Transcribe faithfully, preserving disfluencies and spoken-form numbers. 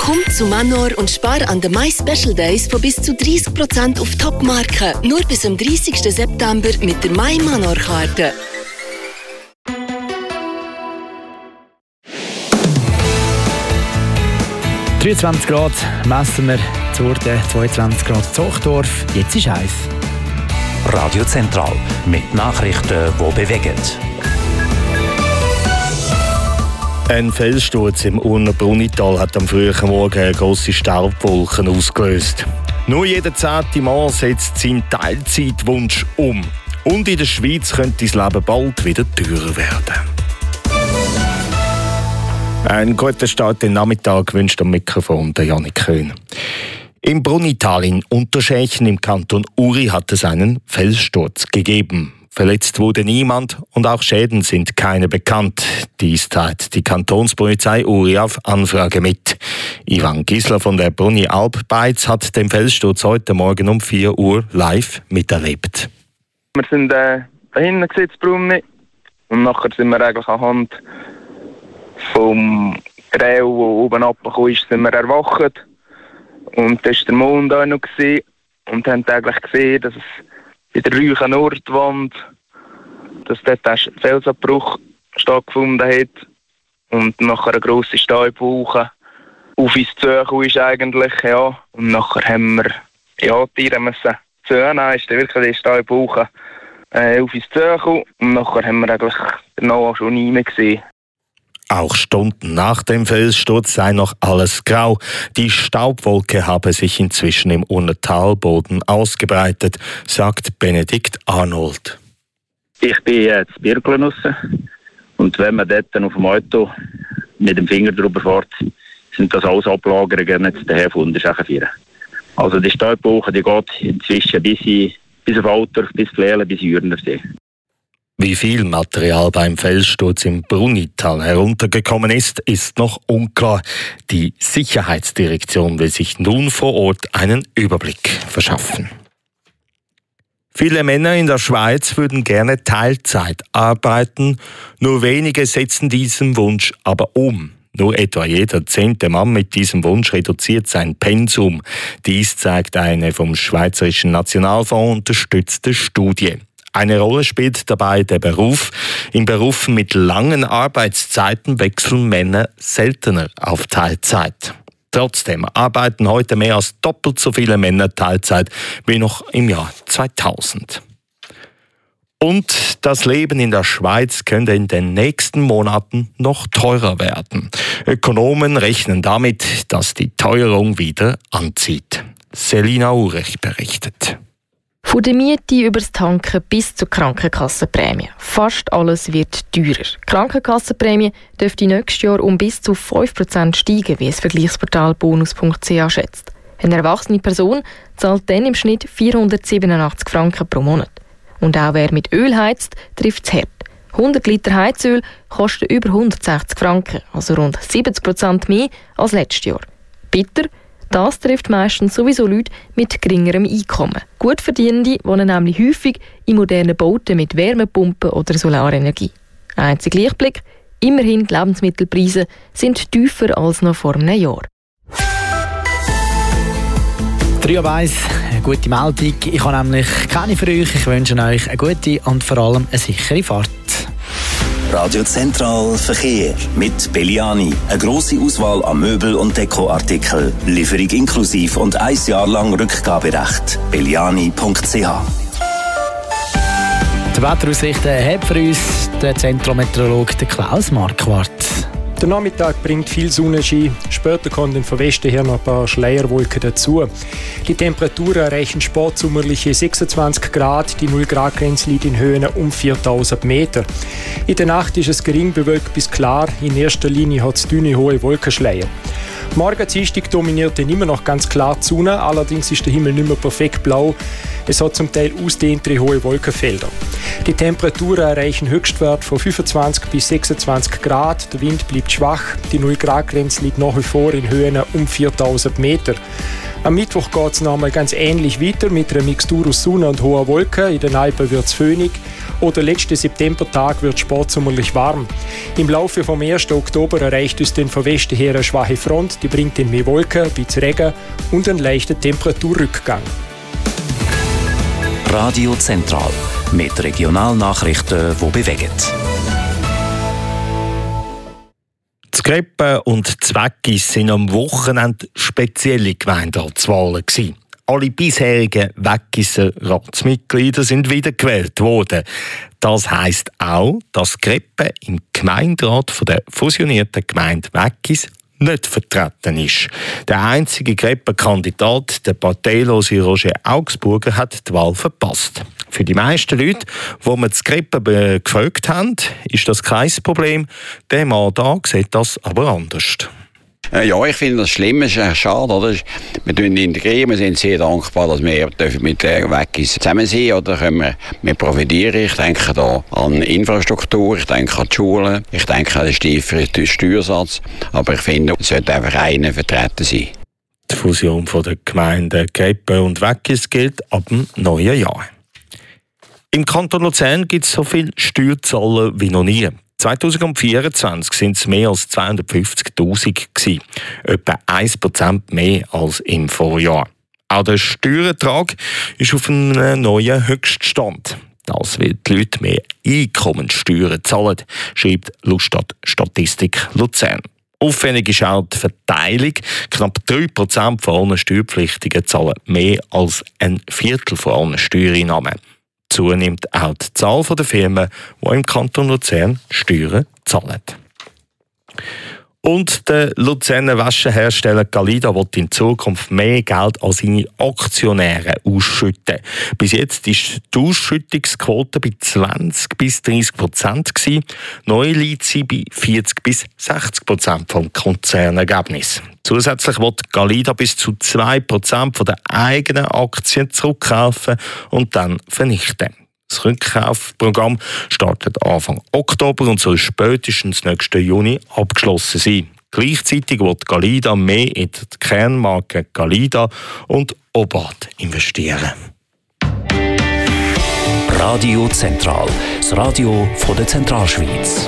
Komm zu Manor und spar an den My Special Days von bis zu dreißig Prozent auf Top-Marken. Nur bis am dreißigsten September mit der My Manor-Karte. dreiundzwanzig Grad messen wir zu Urde, zweiundzwanzig Grad Zuchdorf. Jetzt ist heiß. Radio Zentral mit Nachrichten, die bewegen. Ein Felssturz im Urner Brunnital hat am frühen Morgen grosse Staubwolken ausgelöst. Nur jeder zehnte Mann setzt seinen Teilzeitwunsch um. Und in der Schweiz könnte das Leben bald wieder teurer werden. Einen guten Start den Nachmittag wünscht am Mikrofon der Janik Köhn. Im Brunnital in Unterschächen im Kanton Uri hat es einen Felssturz gegeben. Verletzt wurde niemand und auch Schäden sind keine bekannt. Dies teilt die Kantonspolizei Uri auf Anfrage mit. Ivan Gisler von der Brunni Alp Beiz hat den Felssturz heute Morgen um vier Uhr live miterlebt. Wir sind äh, da hinten gesetzt, Brunni, und nachher sind wir eigentlich anhand vom Grail, der oben runtergekommen ist, sind wir erwacht. Und da war der Mond auch noch gewesen, und haben eigentlich gesehen, dass es bei der Rüchen Nordwand, dass dort ein Felsabbruch stattgefunden hat und nachher eine grosse Staubwolke auf uns zugekommen ist eigentlich, ja. Und nachher haben wir, ja, die Tiere müssen zunehmen, ist dann wirklich die Staubwolke äh, auf uns zugekommen und nachher haben wir eigentlich danach schon nie mehr gesehen. Auch Stunden nach dem Felssturz sei noch alles grau. Die Staubwolke habe sich inzwischen im Urner Talboden ausgebreitet, sagt Benedikt Arnold. Ich bin jetzt in Birkeln raus. Und wenn man dort auf dem Auto mit dem Finger drüber fährt, sind das alles Ablagerungen jetzt daher von Unterschächen. Also die Staubwolke, die geht inzwischen bis, in, bis auf Alter, bis Flehlen, bis Jürnersee. Wie viel Material beim Felssturz im Brunnital heruntergekommen ist, ist noch unklar. Die Sicherheitsdirektion will sich nun vor Ort einen Überblick verschaffen. Viele Männer in der Schweiz würden gerne Teilzeit arbeiten, nur wenige setzen diesen Wunsch aber um. Nur etwa jeder zehnte Mann mit diesem Wunsch reduziert sein Pensum. Dies zeigt eine vom Schweizerischen Nationalfonds unterstützte Studie. Eine Rolle spielt dabei der Beruf. In Berufen mit langen Arbeitszeiten wechseln Männer seltener auf Teilzeit. Trotzdem arbeiten heute mehr als doppelt so viele Männer Teilzeit wie noch im Jahr zweitausend. Und das Leben in der Schweiz könnte in den nächsten Monaten noch teurer werden. Ökonomen rechnen damit, dass die Teuerung wieder anzieht. Selina Urech berichtet. Von der Miete über das Tanken bis zur Krankenkassenprämie. Fast alles wird teurer. Die Krankenkassenprämie dürfte nächstes Jahr um bis zu fünf Prozent steigen, wie es Vergleichsportal bonus punkt c h schätzt. Eine erwachsene Person zahlt dann im Schnitt vierhundertsiebenundachtzig Franken pro Monat. Und auch wer mit Öl heizt, trifft es hart. hundert Liter Heizöl kosten über hundertsechzig Franken, also rund siebzig Prozent mehr als letztes Jahr. Bitter, das trifft meistens sowieso Leute mit geringerem Einkommen. Gutverdienende wohnen nämlich häufig in modernen Bauten mit Wärmepumpen oder Solarenergie. Einzig Lichtblick: immerhin die Lebensmittelpreise sind tiefer als noch vor einem Jahr. drei Uhr eins, eine gute Meldung. Ich habe nämlich keine für euch. Ich wünsche euch eine gute und vor allem eine sichere Fahrt. Radio Zentral Verkehr mit Belliani. Eine grosse Auswahl an Möbel- und Dekoartikeln. Lieferung inklusiv und ein Jahr lang Rückgaberecht. belliani punkt c h. Das Wetter ausrichten hat für uns der Zentrometeorologe Klaus Marquardt. Der Nachmittag bringt viel Sonnenschein. Später kommen von Westen her noch ein paar Schleierwolken dazu. Die Temperaturen erreichen sportsommerliche sechsundzwanzig Grad. Die null Grad Grenze liegt in Höhen um viertausend Meter. In der Nacht ist es gering bewölkt bis klar. In erster Linie hat es dünne, hohe Wolkenschleier. Morgen Dienstag dominiert dann immer noch ganz klar die Sonne, allerdings ist der Himmel nicht mehr perfekt blau. Es hat zum Teil ausdehntere hohe Wolkenfelder. Die Temperaturen erreichen Höchstwert von fünfundzwanzig bis sechsundzwanzig Grad. Der Wind bleibt schwach. Die null Grad Grenze liegt nach wie vor in Höhen um viertausend Meter. Am Mittwoch geht es nochmal ganz ähnlich weiter mit einer Mixtur aus Sonne und hoher Wolken. In den Alpen wird es föhnig. Oder letzten Septembertag wird sportsommerlich warm. Im Laufe vom ersten Oktober erreicht es den von Westen her eine schwache Front, die bringt in mehr Wolken, ein bisschen Regen und einen leichten Temperaturrückgang. Radio Zentral mit Regionalnachrichten, die bewegen. Das Greppen und das Weggis waren am Wochenende spezielle Gemeinderatswahlen. Alle bisherigen Weggisser Ratsmitglieder sind wiedergewählt worden. Das heisst auch, dass Greppen im Gemeinderat von der fusionierten Gemeinde Weggis nicht vertreten ist. Der einzige Greppen-Kandidat, der parteilose Roger Augsburger, hat die Wahl verpasst. Für die meisten Leute, die wir zu Greppen gefragt haben, ist das kein Problem. Der Mann da sieht das aber anders. Ja, ich finde das schlimm, es ist schade. Oder? Wir integrieren, wir sind sehr dankbar, dass wir mit der Weggis zusammen sind. Oder können wir, wir profitieren. Ich denke da an Infrastruktur, ich denke an die Schulen, ich denke an den tieferen Steuersatz. Aber ich finde, es sollte einfach einer vertreten sein. Die Fusion der Gemeinden Greppen und Weggis gilt ab dem neuen Jahr. Im Kanton Luzern gibt es so viele Steuerzahler wie noch nie. zwanzig vierundzwanzig waren es mehr als zweihundertfünfzigtausend, etwa ein Prozent mehr als im Vorjahr. Auch der Steuerertrag ist auf einem neuen Höchststand. Das, weil die Leute mehr Einkommenssteuern zahlen, schreibt Lustat Statistik Luzern. Auffällig ist auch die Verteilung. Knapp drei Prozent von allen Steuerpflichtigen zahlen mehr als ein Viertel von allen Steuereinnahmen. Zunimmt auch die Zahl der Firmen, die im Kanton Luzern Steuern zahlen. Und der Luzerner Wäschehersteller Galida will in Zukunft mehr Geld an seine Aktionäre ausschütten. Bis jetzt war die Ausschüttungsquote bei zwanzig bis dreißig Prozent. Neu liegt sie bei vierzig bis sechzig Prozent vom Konzernergebnis. Zusätzlich will Galida bis zu zwei Prozent der eigenen Aktien zurückkaufen und dann vernichten. Das Rückkaufprogramm startet Anfang Oktober und soll spätestens nächsten Juni abgeschlossen sein. Gleichzeitig wird Galida mehr in die Kernmarke Galida und Obad investieren. Radio Zentral, das Radio von der Zentralschweiz.